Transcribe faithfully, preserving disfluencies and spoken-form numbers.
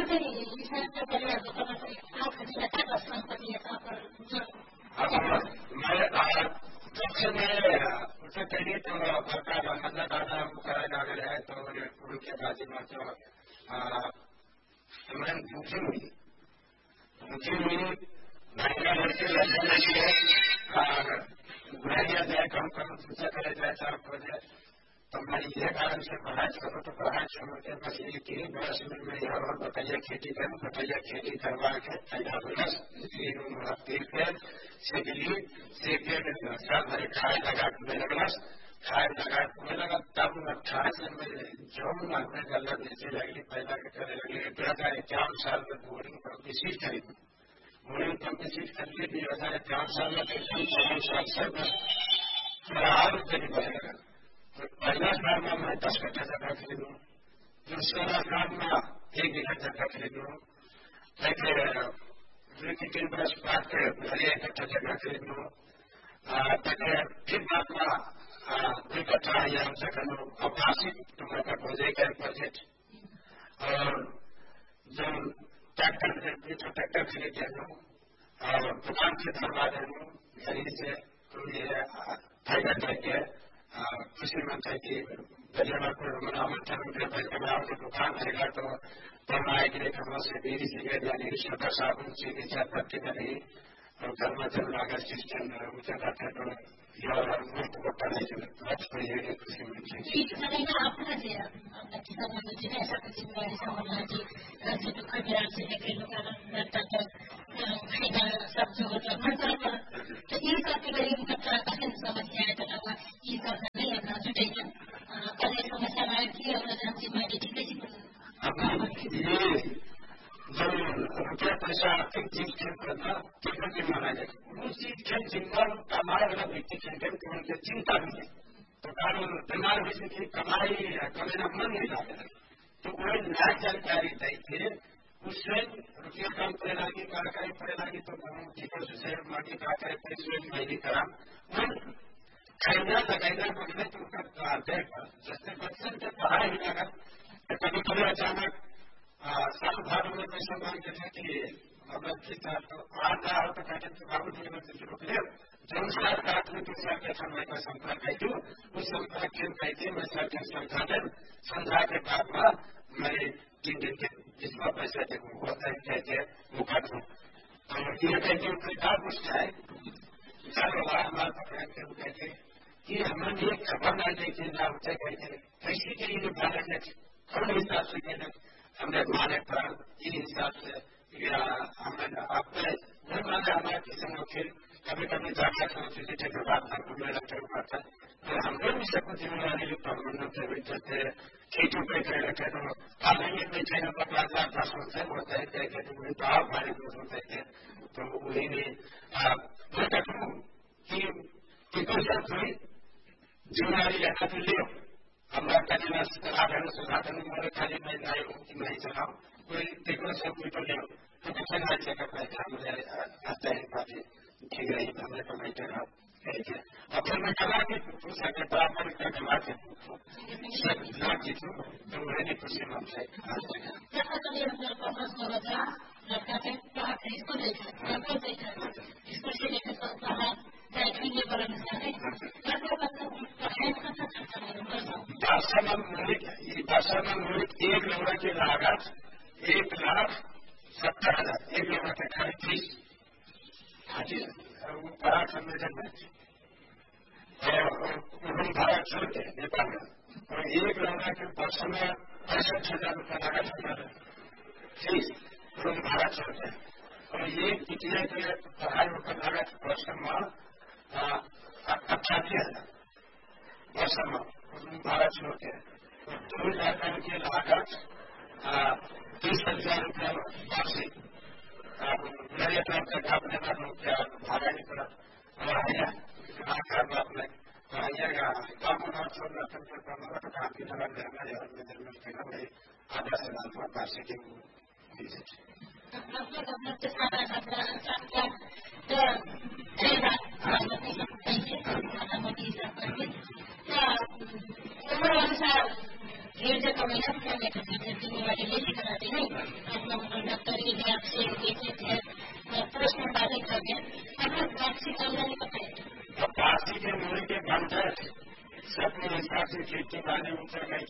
जब से मैं उसे कहिए तो सरकार मतलब दादा कराया जा रहा है तो उनके बाजी में तो मैं भूखी हुई भूखी हुई महिला लड़के लड़के लगे बुढ़ाइया जाए कम कम पूछा करे जाए चार बजे तो मैं ये कारण से पढ़ाई करूँ तो पढ़ाई छोड़ के बस एक ही बरस में मैं और बताइए खेती करूँ बताइए खेती करवा के तैयार बरस तीर पे सीखली सीख के साल भरे खाए लगा मैं लगलस खाए लगा मैं लगा तब अट्ठाईस में जो मैं गलत नीचे लगली पैदा के करे लगे दो हजार इक्यावन साल में बोरिंग पंपी सीट खरीदी बोरिंग पंपी सीट खरीदी दो हजार इक्यावन साल में चौवन साल से मेरा और रुपये नहीं बढ़ लगा तो पहला साल में मैं दस कट्ठा जगह खरीदूँ दूसरा साल में एक बीघा जगह खरीदूँ लेकिन तीन बरस बाद के भले एक कट्ठा जगह खरीदूँ फिर बाद में दो कट्ठा या हमसे करूँ अपासी तुम्हारा खोजे कर बजट और जब ट्रैक्टर ट्रैक्टर खरीद देना और दुकान से धरवा देना घरी से तो ये फायदा करके खुशी में चाहिए परिवार को मनावट बनाओ की दुकान रहेगा तो बनाए के लिए कमरों से बीड़ी सिगरेट यानी शक्कर साबुन चीनी चाय पत्ती नहीं और घर में जब लागत सिस्टम ऊंचा करते तो मुफ्त को पढ़ाई लक्ष्य पर ये खुशी में चाहिए रुपया पैसा आर्थिक चीज खेल करना कितना की माना जाए उस चीज खेल चिंता कमाए वाला व्यक्ति खेलते तो उनकी चिंता भी है तो कारण दिमाग भी की कमाई कमाना मन नहीं लागे तो वही नया जानकारी दी थे उससे रुपया कम पड़े लगी कार्यकारी पड़े लगी तो टीचर से माटी का करे स्वयं नहीं करा खरीदना लगाना पड़े तो उनका जैसे बच्चन के पढ़ाई भी लगा कभी कभी अचानक साल भर में पैसा मांग के थे कि अगर था तो आ रहा हो तो कहते थे बाबू जी ने रोक लिया जब साल काट में तो सर के समय का संपर्क है जो उस संपर्क के कहते मैं सर के समझा दे समझा के बाद में मैं तीन दिन के जिसका पैसा थे वो कहते वो काट दूँ तो ये कहते क्या पूछता है चारों बार हमारे पकड़ के वो कहते कि हमें ये खबर नहीं देती ना होते कहते कैसे के लिए भारत ने कौन हिसाब से कहते हमने माने पर इस हिसाब से या हमने अपने नहीं माने हमारे किसी में फिर कभी कभी जाकर सोचते थे कि बात तक में रखते हुए था तो हम लोग भी सब कुछ जिम्मेदारी जो प्रबंधन से बैठे थे खेतों पे करे रखे तो आगे बैठे न पकड़ा जाता सोचते होते थे कि तो आप हमारे दोस्त होते थे तो वही भी मैं कहता हूँ कि कोई सब थोड़ी जिम्मेदारी लेना तो ले हमारा कहना साधन साधन मेरे खाली मैं नहीं कि नहीं चलाऊं कोई देखो सब कोई तो ले तो कुछ नहीं जगह पैसा मुझे आता है बात ठीक रही तो मैं तो बैठे रहा और फिर मैं कला की पूछा के बराबर का कला के ना जीतू तो मैंने खुशी में से भाषा में मूलिक भाषा में मूलिक एक नंबर की लागत एक लाख सत्तर हजार एक नंबर के खाली तीस पराग सम्मेलन में भारत छोड़ के नेपाल में और एक नंबर के वर्ष में पैंसठ हजार रुपया लागत हमारे फीस भारत छोड़ के और ये पिछले के पढ़ाई होकर लागत वर्ष में अट्ठासी हजार वर्ष में भारत छोड़ के दो हजार की लागत तीस हजार रुपया वार्षिक मेरे तरफ से अपने रुपया भागा नहीं पड़ा बात में काम छोड़ काफी आधा से वार्षिक अनुसार डेढ़ जगह महिला जिम्मेवारी लेके कराते हैं गया अब वापसी कॉलोनी बताइए। तो पासी के मुड़ी के बंद है सब हिसाब से खेती बाड़ी उतर गई।